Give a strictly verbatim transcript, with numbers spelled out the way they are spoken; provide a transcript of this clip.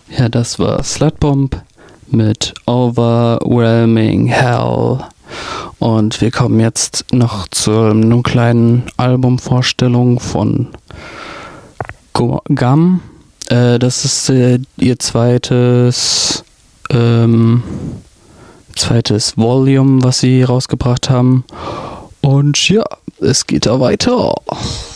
Ja, das war Slutbomb mit Overwhelming Hell. Und wir kommen jetzt noch zu einer kleinen Albumvorstellung von Gum. Äh, das ist äh, ihr zweites ähm, zweites Volume, was sie rausgebracht haben. Und ja, es geht da weiter.